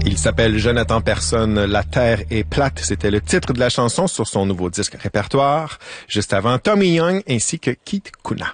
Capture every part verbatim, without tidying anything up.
Il s'appelle Jonathan Personne, La Terre est plate. C'était le titre de la chanson sur son nouveau disque répertoire. Juste avant, Tommy Young ainsi que Keith Kuna.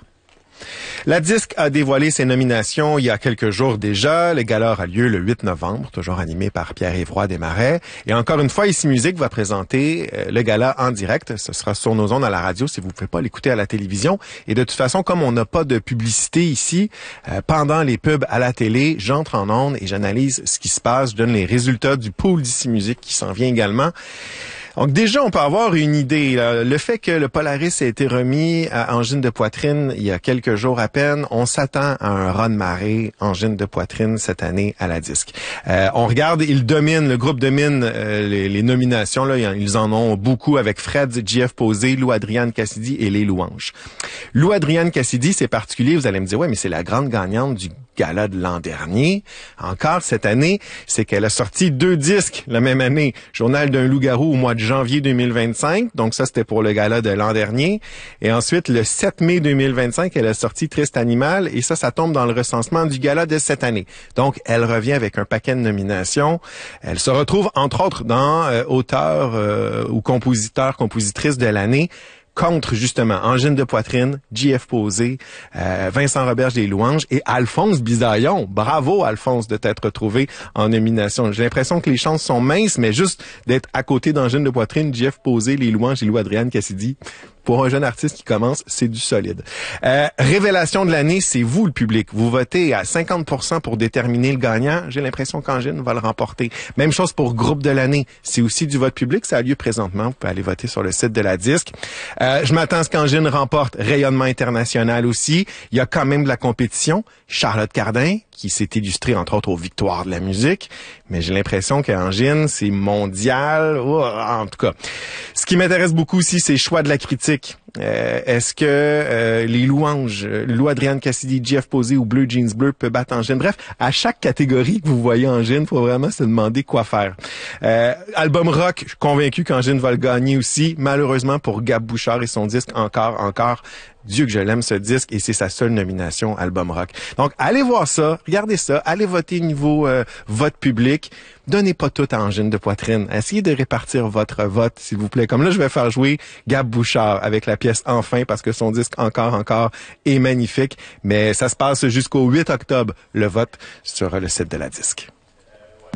La Disque a dévoilé ses nominations il y a quelques jours déjà. Le gala aura lieu le huit novembre, toujours animé par Pierre-Yves Roy Desmarais. Et encore une fois, Ici Musique va présenter euh, le gala en direct. Ce sera sur nos ondes à la radio si vous ne pouvez pas l'écouter à la télévision. Et de toute façon, comme on n'a pas de publicité ici, euh, pendant les pubs à la télé, j'entre en ondes et j'analyse ce qui se passe. Je donne les résultats du pool d'Ici Musique qui s'en vient également. Donc déjà, on peut avoir une idée. Là. Le fait que le Polaris ait été remis à angine de poitrine il y a quelques jours à peine, on s'attend à un raz-de-marée angine de poitrine cette année à la Disque. Euh, on regarde, il domine, le groupe domine euh, les, les nominations. Là, ils en ont beaucoup avec Fred, J F Posé, Lou Adrienne Cassidy et Les Louanges. Lou Adrienne Cassidy, c'est particulier. Vous allez me dire, ouais, mais c'est la grande gagnante du gala de l'an dernier. Encore cette année, c'est qu'elle a sorti deux disques la même année. Journal d'un loup-garou au mois de janvier deux mille vingt-cinq. Donc ça, c'était pour le gala de l'an dernier. Et ensuite, le sept mai deux mille vingt-cinq, elle a sorti Triste Animal. Et ça, ça tombe dans le recensement du gala de cette année. Donc, elle revient avec un paquet de nominations. Elle se retrouve, entre autres, dans euh, auteur euh, ou compositeur, compositrice de l'année, contre, justement, Angine de poitrine, J F Posé, euh, Vincent Roberge des Louanges et Alphonse Bisaillon. Bravo, Alphonse, de t'être retrouvé en nomination. J'ai l'impression que les chances sont minces, mais juste d'être à côté d'Angine de poitrine, J F Posé, Les Louanges et Lou Adrienne Cassidy, pour un jeune artiste qui commence, c'est du solide. Euh, révélation de l'année, c'est vous, le public. Vous votez à cinquante pour cent pour déterminer le gagnant. J'ai l'impression qu'Angine va le remporter. Même chose pour groupe de l'année. C'est aussi du vote public. Ça a lieu présentement. Vous pouvez aller voter sur le site de la Disque. Euh, je m'attends à ce qu'Angine remporte rayonnement international aussi. Il y a quand même de la compétition. Charlotte Cardin, qui s'est illustrée, entre autres, aux victoires de la musique. Mais j'ai l'impression qu'Angine, c'est mondial. Oh, en tout cas, ce qui m'intéresse beaucoup aussi, c'est le choix de la critique. Euh, est-ce que euh, les louanges, Lou Adrienne Cassidy, J F Posé ou Bleu Jeans Bleu peut battre Angine? Bref, à chaque catégorie que vous voyez Angine, il faut vraiment se demander quoi faire. Euh, album rock, je suis convaincu qu'Angine va le gagner aussi. Malheureusement pour Gab Bouchard et son disque Encore, Encore. Dieu que je l'aime ce disque et c'est sa seule nomination album rock. Donc allez voir ça, regardez ça, allez voter niveau euh, vote public. Donnez pas tout à Angine de poitrine. Essayez de répartir votre vote, s'il vous plaît. Comme là, je vais faire jouer Gab Bouchard avec la pièce Enfin parce que son disque Encore, Encore est magnifique. Mais ça se passe jusqu'au huit octobre, le vote sur le site de la Disque.